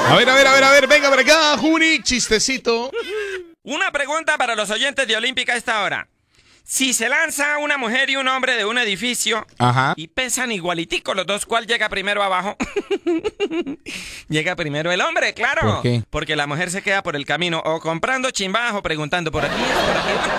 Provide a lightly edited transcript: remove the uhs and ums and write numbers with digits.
A ver, venga para acá, Juni, chistecito. Una pregunta para los oyentes de Olímpica a esta hora. Si se lanza una mujer y un hombre de un edificio y pesan igualitico los dos, ¿cuál llega primero abajo? Llega primero el hombre, claro. ¿Por qué? Porque la mujer se queda por el camino o comprando chimbas o preguntando por aquí.